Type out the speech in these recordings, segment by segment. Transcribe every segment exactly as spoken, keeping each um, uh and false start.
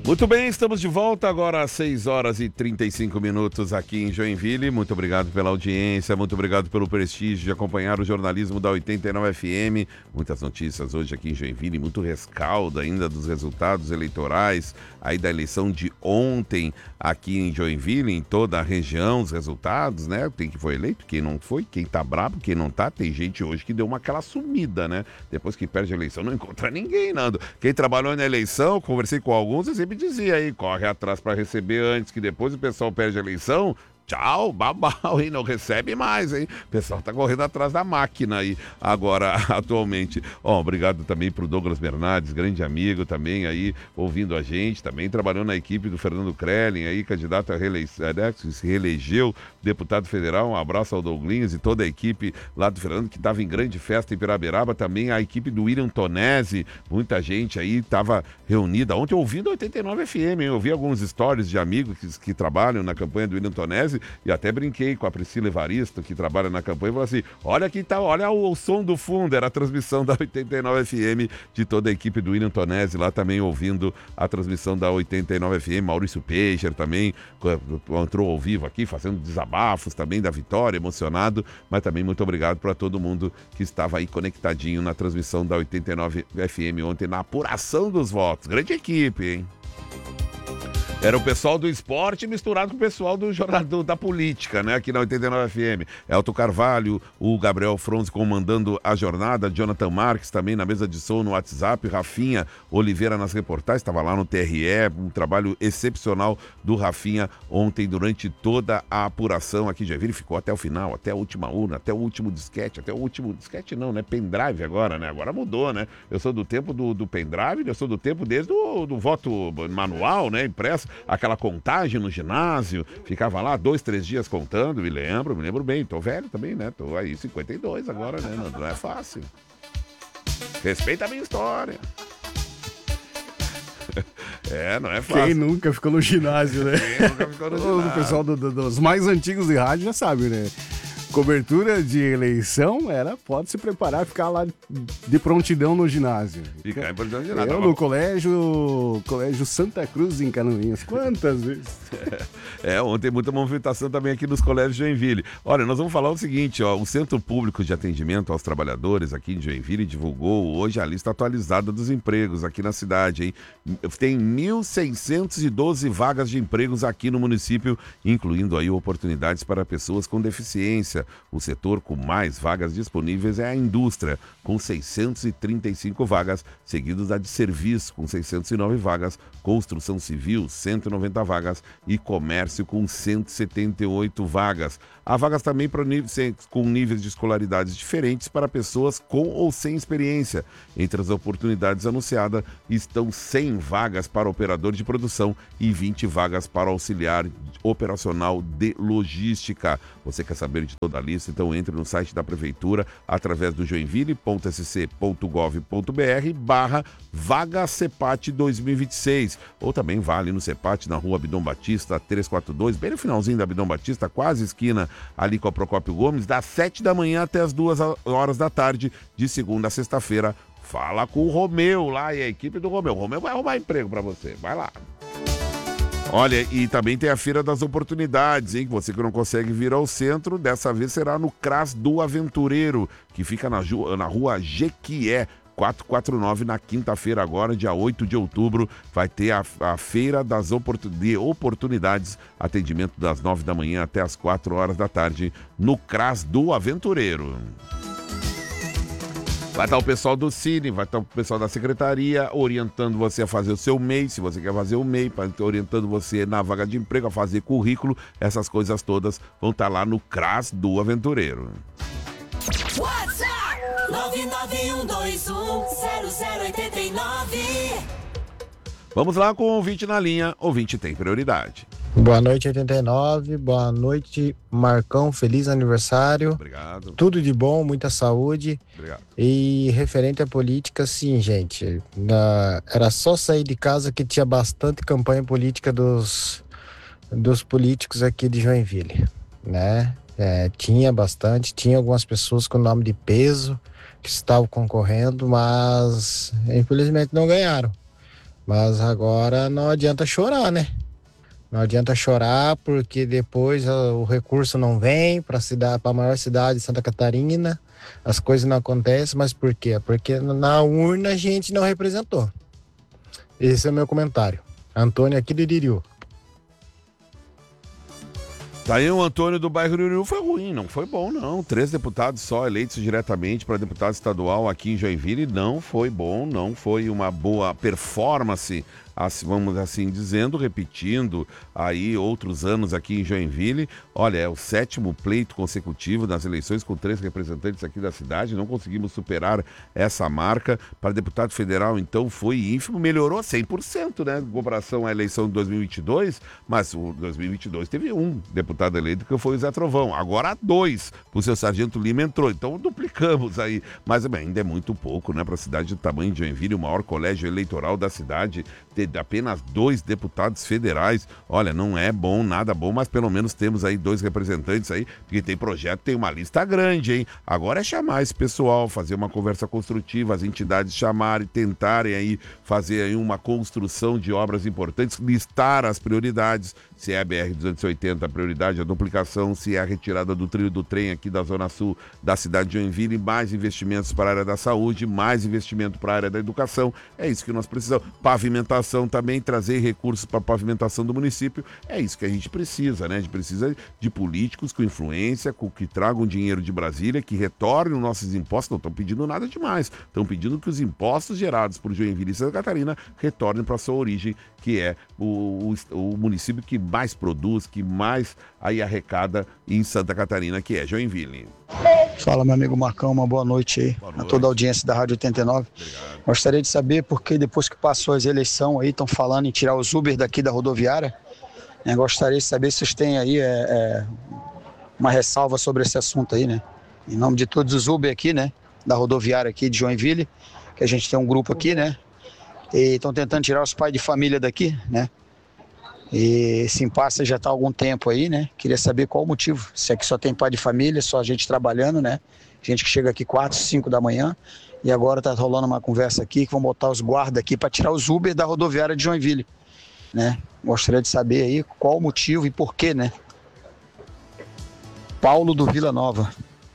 Muito bem, estamos de volta agora às seis horas e trinta e cinco minutos aqui em Joinville. Muito obrigado pela audiência, muito obrigado pelo prestígio de acompanhar o jornalismo da oitenta e nove F M. Muitas notícias hoje aqui em Joinville, muito rescaldo ainda dos resultados eleitorais, aí da eleição de ontem aqui em Joinville, em toda a região, os resultados, né? Tem quem foi eleito, quem não foi, quem tá brabo, quem não tá. Tem gente hoje que deu uma aquela sumida, né? Depois que perde a eleição, não encontra ninguém, Nando. Quem trabalhou na eleição, conversei com alguns, eu sempre dizia aí, corre atrás para receber antes, que depois o pessoal perde a eleição. Tchau, babau, hein? Não recebe mais, hein? O pessoal tá correndo atrás da máquina aí, agora, atualmente. Ó, obrigado também pro Douglas Bernardes, grande amigo também aí, ouvindo a gente, também trabalhando na equipe do Fernando Krellin aí, candidato a reeleição, né? Se reelegeu, deputado federal. Um abraço ao Douglinhas e toda a equipe lá do Fernando, que tava em grande festa em Piraberaba, também a equipe do William Tonesi, muita gente aí tava reunida ontem, ouvindo a oitenta e nove F M, hein? Eu vi alguns stories de amigos que, que trabalham na campanha do William Tonesi, e até brinquei com a Priscila Evaristo, que trabalha na campanha, e falou assim, olha aqui tá, olha o, o som do fundo, era a transmissão da oitenta e nove F M, de toda a equipe do William Tonesi, lá também ouvindo a transmissão da oitenta e nove F M, Maurício Peixer também entrou ao vivo aqui, fazendo desabafos também da vitória, emocionado, mas também muito obrigado para todo mundo que estava aí conectadinho na transmissão da oitenta e nove F M ontem, na apuração dos votos. Grande equipe, hein? Era o pessoal do esporte misturado com o pessoal do jornal da política, né? Aqui na oitenta e nove F M. Elton Carvalho, o Gabriel Fronzi comandando a jornada, Jonathan Marques também na mesa de som no WhatsApp, Rafinha Oliveira nas reportagens, estava lá no T R E, um trabalho excepcional do Rafinha ontem durante toda a apuração aqui de Joinville, ficou até o final, até a última urna, até o último disquete, até o último disquete não, né? Pendrive agora, né? Agora mudou, né? Eu sou do tempo do, do pendrive, eu sou do tempo desde o do voto manual, né? Impresso. Aquela contagem no ginásio, ficava lá dois, três dias contando, me lembro, me lembro bem, tô velho também, né? Tô aí cinquenta e dois agora, né? Não, não é fácil. Respeita a minha história. É, não é fácil. Quem nunca ficou no ginásio, né? Quem nunca ficou no ginásio? O pessoal do, do, dos mais antigos de rádio já sabe, né? Cobertura de eleição era, pode se preparar, ficar lá de prontidão no ginásio. Ficar em prontidão no ginásio. Eu no colégio, colégio Santa Cruz em Canoinhas, quantas vezes? É, ontem muita movimentação também aqui nos colégios de Joinville. Olha, nós vamos falar o seguinte, ó, o Centro Público de Atendimento aos Trabalhadores aqui em Joinville divulgou hoje a lista atualizada dos empregos aqui na cidade, hein? Tem mil seiscentos e doze vagas de empregos aqui no município, incluindo aí oportunidades para pessoas com deficiência. O setor com mais vagas disponíveis é a indústria, com seiscentos e trinta e cinco vagas, seguidos da de serviço, com seiscentos e nove vagas, construção civil, cento e noventa vagas e comércio, com cento e setenta e oito vagas. Há vagas também para níveis, com níveis de escolaridades diferentes para pessoas com ou sem experiência. Entre as oportunidades anunciadas estão cem vagas para operador de produção e vinte vagas para auxiliar operacional de logística. Você quer saber de toda a lista? Então entre no site da Prefeitura através do joinville ponto s c ponto gov ponto b r barra vaga CEPAT dois mil e vinte e seis. Ou também vá ali no CEPAT, na rua Abdom Batista trezentos e quarenta e dois, bem no finalzinho da Abdom Batista, quase esquina ali com a Procópio Gomes, das sete da manhã até as duas horas da tarde, de segunda a sexta-feira. Fala com o Romeu lá e a equipe do Romeu. O Romeu vai arrumar emprego para você, vai lá. Olha, e também tem a Feira das Oportunidades, hein? Você que não consegue vir ao centro, dessa vez será no CRAS do Aventureiro, que fica na, na rua Jequié, quatrocentos e quarenta e nove, na quinta-feira agora, dia oito de outubro, vai ter a, a Feira das Oportun... de Oportunidades, atendimento das nove da manhã até as quatro horas da tarde, no CRAS do Aventureiro. Vai estar o pessoal do Cine, vai estar o pessoal da secretaria orientando você a fazer o seu M E I, se você quer fazer o M E I, orientando você na vaga de emprego, a fazer currículo, essas coisas todas vão estar lá no CRAS do Aventureiro. WhatsApp nove nove um dois um zero zero oito nove. Vamos lá com o ouvinte na linha, ouvinte tem prioridade. Boa noite, oitenta e nove. Boa noite, Marcão. Feliz aniversário. Obrigado. Tudo de bom, muita saúde. Obrigado. E referente à política, sim, gente. Na... Era só sair de casa que tinha bastante campanha política dos, dos políticos aqui de Joinville, né? É, tinha bastante, tinha algumas pessoas com nome de peso que estavam concorrendo, mas infelizmente não ganharam. Mas agora não adianta chorar, né? Não adianta chorar porque depois ah, o recurso não vem para cidade, para a maior cidade de Santa Catarina, as coisas não acontecem, mas por quê? Porque na urna a gente não representou. Esse é o meu comentário. Antônio aqui de Iririú. Tá aí o Antônio do bairro Iririú, foi ruim, não foi bom não. Três deputados só eleitos diretamente para deputado estadual aqui em Joinville, não foi bom, não foi uma boa performance, assim, vamos assim dizendo, repetindo aí outros anos aqui em Joinville. Olha, é o sétimo pleito consecutivo nas eleições com três representantes aqui da cidade, não conseguimos superar essa marca. Para deputado federal, então, foi ínfimo, melhorou cem por cento, né, em comparação à eleição de dois mil e vinte e dois, mas o dois mil e vinte e dois teve um deputado eleito que foi o Zé Trovão, agora há dois, o seu Sargento Lima entrou, então duplicamos aí, mas bem, ainda é muito pouco, né, para a cidade do tamanho de Joinville, o maior colégio eleitoral da cidade, ter apenas dois deputados federais. Olha, não é bom, nada bom, mas pelo menos temos aí dois representantes aí, porque tem projeto, tem uma lista grande, hein? Agora é chamar esse pessoal, fazer uma conversa construtiva, as entidades chamarem, tentarem aí fazer aí uma construção de obras importantes, listar as prioridades, se é a B R duzentos e oitenta, a prioridade, a duplicação, se é a retirada do trilho do trem aqui da Zona Sul da cidade de Joinville, mais investimentos para a área da saúde, mais investimento para a área da educação, é isso que nós precisamos. Pavimentação também, trazer recursos para a pavimentação do município, é isso que a gente precisa, né? A gente precisa de políticos com influência, com, que tragam dinheiro de Brasília, que retornem os nossos impostos, não estão pedindo nada demais, estão pedindo que os impostos gerados por Joinville e Santa Catarina retornem para a sua origem, que é o, o, o município que mais produz, que mais aí arrecada em Santa Catarina, que é Joinville. Fala, meu amigo Marcão, uma boa noite aí, boa noite a toda a audiência da Rádio oitenta e nove. Obrigado. Gostaria de saber porque depois que passou as eleições aí, estão falando em tirar os Uber daqui da rodoviária, né? Gostaria de saber se vocês têm aí é, é, uma ressalva sobre esse assunto aí, né? Em nome de todos os Uber aqui, né, da rodoviária aqui de Joinville, que a gente tem um grupo aqui, né, e estão tentando tirar os pais de família daqui, né, e esse impasse já está há algum tempo aí, né, queria saber qual o motivo, se aqui só tem pai de família, só a gente trabalhando, né, gente que chega aqui quatro, cinco da manhã, e agora está rolando uma conversa aqui, que vão botar os guardas aqui para tirar os Uber da rodoviária de Joinville, né, gostaria de saber aí qual o motivo e por quê, né. Paulo do Vila Nova.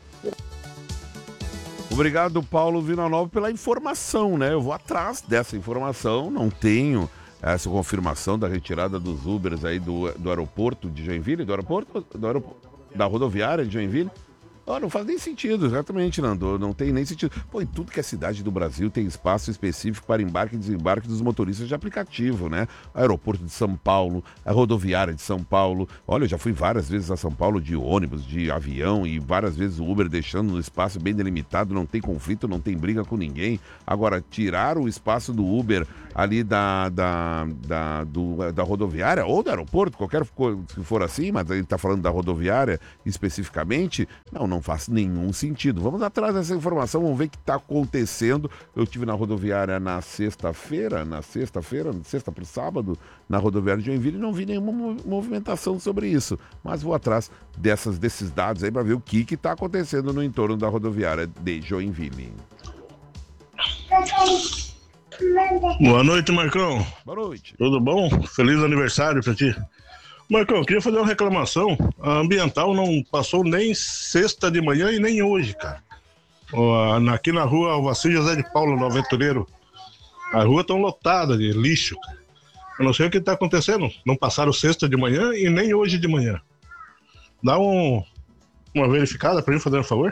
Obrigado, Paulo Villanova, pela informação, né? Eu vou atrás dessa informação, não tenho essa confirmação da retirada dos Ubers aí do, do aeroporto de Joinville, do aeroporto, do aeroporto, da rodoviária de Joinville. Oh, não faz nem sentido, exatamente, Nando, não tem nem sentido. Pô, em tudo que é cidade do Brasil tem espaço específico para embarque e desembarque dos motoristas de aplicativo, né? Aeroporto de São Paulo, a rodoviária de São Paulo. Olha, eu já fui várias vezes a São Paulo de ônibus, de avião e várias vezes o Uber deixando no espaço bem delimitado, não tem conflito, não tem briga com ninguém. Agora, tirar o espaço do Uber ali da, da, da, do, da rodoviária ou do aeroporto, qualquer que for assim, mas ele está falando da rodoviária especificamente, não, não faz nenhum sentido. Vamos atrás dessa informação, vamos ver o que está acontecendo. Eu estive na rodoviária na sexta-feira, na sexta-feira, sexta para o sábado, na rodoviária de Joinville e não vi nenhuma movimentação sobre isso. Mas vou atrás dessas, desses dados aí para ver o que está acontecendo no entorno da rodoviária de Joinville. Boa noite, Marcão. Boa noite. Tudo bom? Feliz aniversário pra ti. Marcão, queria fazer uma reclamação. A ambiental não passou nem sexta de manhã e nem hoje, cara. Aqui na rua Alvacir José de Paula, no Aventureiro. A rua tá lotada de lixo, cara. Eu não sei o que tá acontecendo. Não passaram sexta de manhã e nem hoje de manhã. Dá um, uma verificada pra mim, fazer um favor?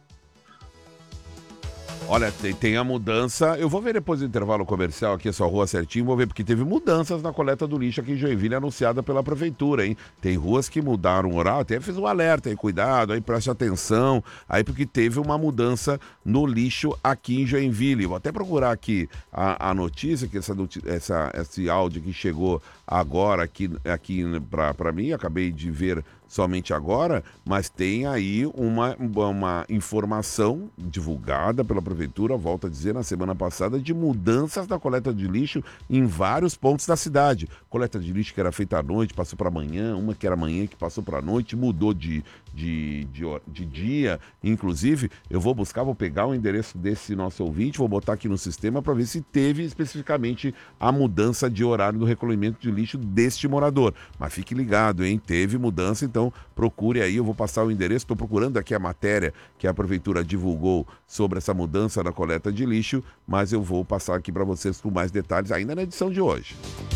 Olha, tem, tem a mudança, eu vou ver depois do intervalo comercial aqui, essa rua certinho, vou ver, porque teve mudanças na coleta do lixo aqui em Joinville, anunciada pela prefeitura, hein? Tem ruas que mudaram o horário, até fiz um alerta aí, cuidado, aí preste atenção, aí porque teve uma mudança no lixo aqui em Joinville. Vou até procurar aqui a, a notícia, que essa, essa, esse áudio que chegou agora aqui, aqui para mim, acabei de ver somente agora, mas tem aí uma, uma informação divulgada pela Prefeitura, volto a dizer, na semana passada, de mudanças da coleta de lixo em vários pontos da cidade. Coleta de lixo que era feita à noite, passou para amanhã, uma que era amanhã que passou para a noite, mudou de, de, de, de dia. Inclusive, eu vou buscar, vou pegar o endereço desse nosso ouvinte, vou botar aqui no sistema para ver se teve especificamente a mudança de horário do recolhimento de lixo deste morador. Mas fique ligado, hein? Teve mudança, então procure aí, eu vou passar o endereço, estou procurando aqui a matéria que a Prefeitura divulgou sobre essa mudança na coleta de lixo, mas eu vou passar aqui para vocês com mais detalhes ainda na edição de hoje.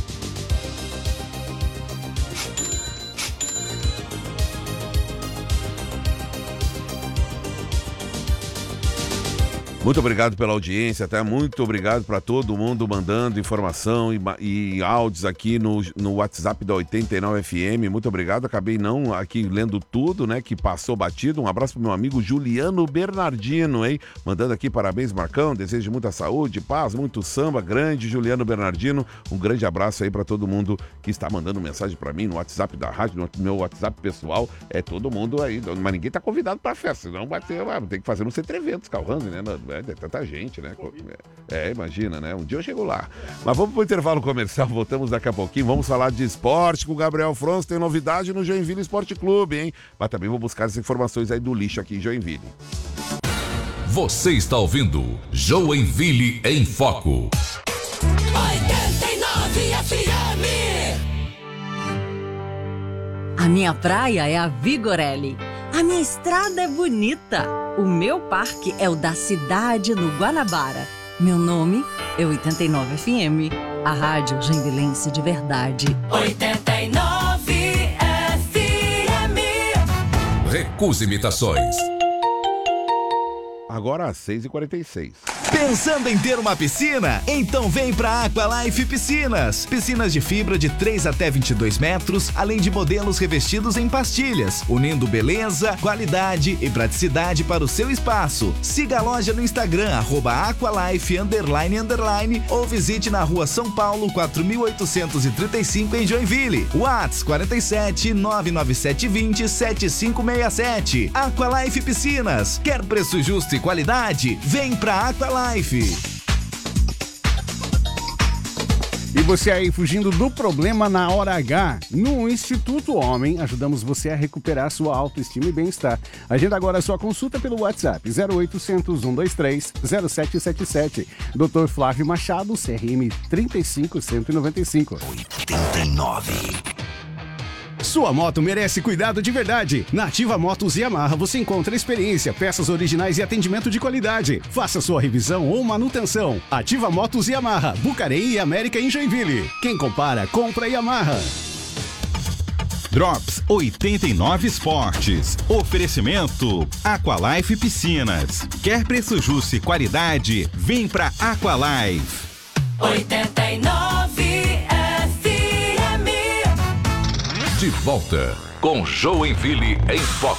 Muito obrigado pela audiência, tá? Muito obrigado para todo mundo mandando informação e, e áudios aqui no, no WhatsApp da oitenta e nove F M. Muito obrigado, acabei não aqui lendo tudo, né, que passou batido. Um abraço pro meu amigo Juliano Bernardino, hein? Mandando aqui parabéns, Marcão, desejo de muita saúde, paz, muito samba, grande Juliano Bernardino. Um grande abraço aí para todo mundo que está mandando mensagem para mim no WhatsApp da rádio, no meu WhatsApp pessoal. É todo mundo aí, mas ninguém tá convidado para festa, senão vai ter, vai ter que fazer no Centro Eventos, Calrando, né? É, é tanta gente, né? É, imagina, né? Um dia eu chego lá. Mas vamos pro intervalo comercial, voltamos daqui a pouquinho. Vamos falar de esporte com o Gabriel Fronz. Tem novidade no Joinville Esporte Clube, hein? Mas também vou buscar as informações aí do lixo aqui em Joinville. Você está ouvindo Joinville em Foco. oitenta e nove F M. A minha praia é a Vigorelli. A minha estrada é bonita. O meu parque é o da cidade no Guanabara. Meu nome é oitenta e nove F M. A rádio joinvilense de verdade. oitenta e nove F M. Recusa imitações. Agora às seis e quarenta e seis. Pensando em ter uma piscina? Então vem pra Aqualife Piscinas. Piscinas de fibra de três até vinte e dois metros, além de modelos revestidos em pastilhas, unindo beleza, qualidade e praticidade para o seu espaço. Siga a loja no Instagram, arroba Aqualife, underline, underline, ou visite na rua São Paulo, quatro mil oitocentos e trinta e cinco em Joinville. Whats quarenta e sete, nove nove sete vinte, sete cinco seis sete. Aqualife Piscinas. Quer preço justo e qualidade? Vem pra Aqualife. E você aí fugindo do problema na hora H? No Instituto Homem, ajudamos você a recuperar sua autoestima e bem-estar. Agenda agora a sua consulta pelo WhatsApp zero oitocentos, um dois três, zero sete sete sete. doutor Flávio Machado, C R M trinta e cinco, cento e noventa e cinco. oitenta e nove. Sua moto merece cuidado de verdade. Na Ativa Motos e Yamaha você encontra experiência, peças originais e atendimento de qualidade. Faça sua revisão ou manutenção. Ativa Motos e Yamaha, Bucarém e América em Joinville. Quem compara, compra Yamaha. Drops oitenta e nove Esportes. Oferecimento Aqualife Piscinas. Quer preço justo e qualidade? Vem pra Aqualife. oitenta e nove F M. De volta com Joinville em Foco.